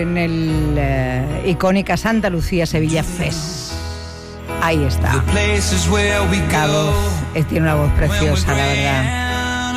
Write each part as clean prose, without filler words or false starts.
En el icónica Santa Lucía Sevilla Fest. Ahí está. La voz, tiene una voz preciosa, la verdad.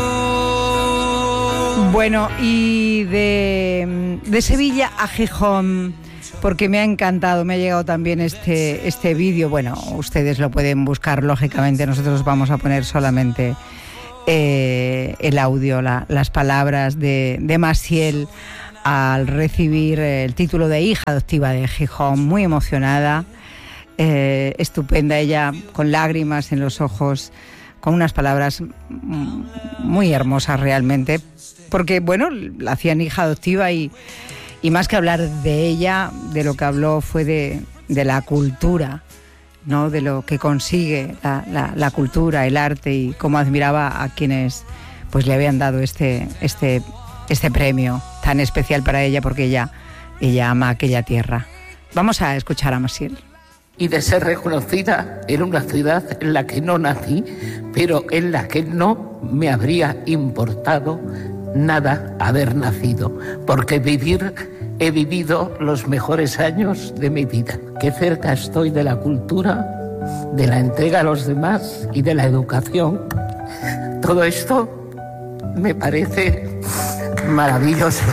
Bueno, y de Sevilla a Gijón, porque me ha encantado, me ha llegado también este vídeo. Bueno, ustedes lo pueden buscar, lógicamente, nosotros vamos a poner solamente el audio, las palabras de Maciel al recibir el título de hija adoptiva de Gijón, muy emocionada, estupenda, ella con lágrimas en los ojos, con unas palabras muy hermosas realmente, porque bueno, la hacían hija adoptiva y más que hablar de ella, de lo que habló fue de la cultura, ¿no? De lo que consigue la cultura, el arte, y cómo admiraba a quienes pues le habían dado este premio tan especial para ella, porque ella ama aquella tierra. Vamos a escuchar a Maciel. Y de ser reconocida en una ciudad en la que no nací, pero en la que no me habría importado nada haber nacido, porque he vivido los mejores años de mi vida. Qué cerca estoy de la cultura, de la entrega a los demás y de la educación. Todo esto me parece maravilloso.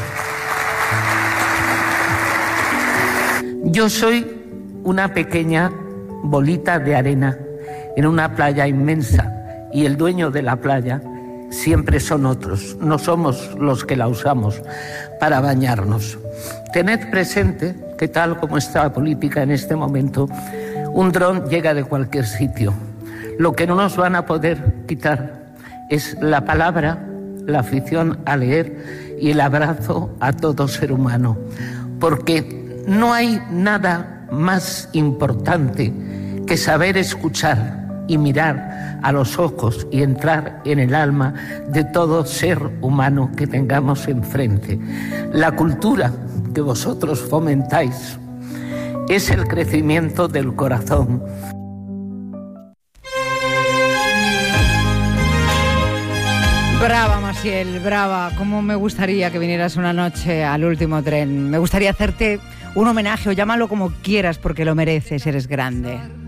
Yo soy una pequeña bolita de arena en una playa inmensa, y el dueño de la playa siempre son otros, no somos los que la usamos para bañarnos. Tened presente que, tal como está la política en este momento, un dron llega de cualquier sitio. Lo que no nos van a poder quitar es la palabra, la afición a leer y el abrazo a todo ser humano, porque no hay nada más importante que saber escuchar y mirar a los ojos y entrar en el alma de todo ser humano que tengamos enfrente. La cultura que vosotros fomentáis es el crecimiento del corazón. Brava, Maciel, brava. Cómo me gustaría que vinieras una noche al Último Tren. Me gustaría hacerte un homenaje, o llámalo como quieras, porque lo mereces, eres grande.